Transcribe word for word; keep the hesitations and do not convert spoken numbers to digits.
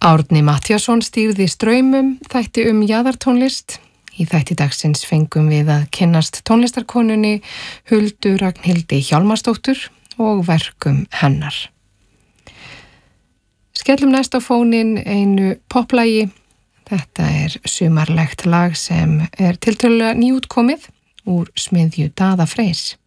Árni Matthíasson stýrði straumum þætti um jaðartónlist. Í þætti dagsins fengum við að kynnast tónlistarkonunni Huldu Ragnhildi Hjálmarsdóttur og verkum hennar. Skellum næst á fóninn einu poplagi. Þetta er sumarlegt lag sem er tiltölulega nýútkomið úr smiðju Daða Freys.